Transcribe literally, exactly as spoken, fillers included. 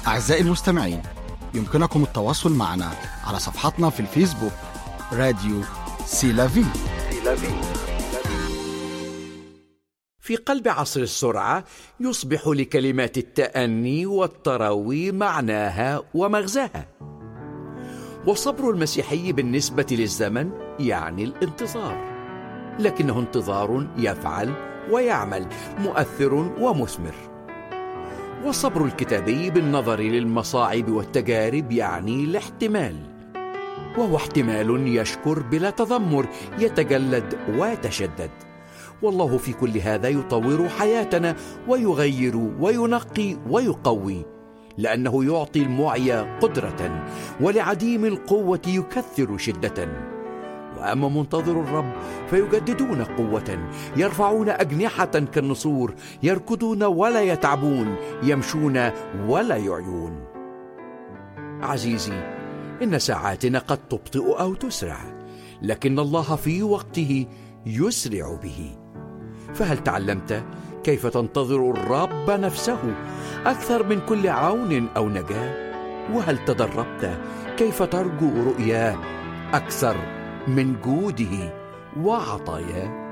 أعزائي المستمعين، يمكنكم التواصل معنا على صفحتنا في الفيسبوك راديو سيلافي. في قلب عصر السرعة يصبح لكلمات التأني والتروي معناها ومغزاها. وصبر المسيحي بالنسبة للزمن يعني الانتظار، لكنه انتظار يفعل ويعمل، مؤثر ومثمر. والصبر الكتابي بالنظر للمصاعب والتجارب يعني الاحتمال، وهو احتمال يشكر بلا تذمر، يتجلد ويتشدد. والله في كل هذا يطور حياتنا ويغير وينقي ويقوي، لأنه يعطي المعي قدرة ولعديم القوة يكثر شدة. وأما منتظر الرب فيجددون قوة، يرفعون أجنحة كالنسور، يركضون ولا يتعبون، يمشون ولا يعيون. عزيزي، إن ساعاتنا قد تبطئ أو تسرع، لكن الله في وقته يسرع به. فهل تعلمت كيف تنتظر الرب نفسه أكثر من كل عون أو نجاة؟ وهل تدربت كيف ترجو رؤياه أكثر من جوده وعطاياه؟